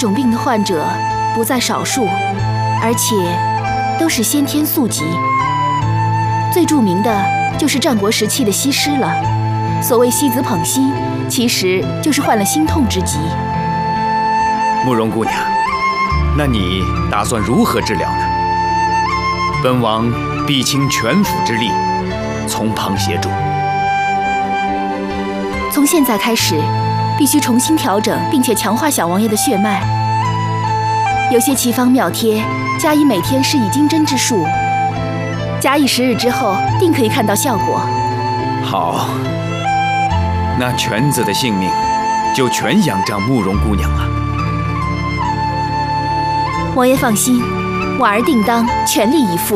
种病的患者不在少数，而且都是先天宿疾。最著名的就是战国时期的西施了。所谓西子捧心，其实就是患了心痛之疾。 慕容姑娘，那你打算如何治疗呢？本王必倾全府之力，从旁协助。 从现在开始，必须重新调整并且强化小王爷的血脉。有些奇方妙贴，加以每天施以金针之术，假以10日之后，定可以看到效果。 好，那犬子的性命就全仰仗慕容姑娘了。 王爷放心，婉儿定当全力以赴。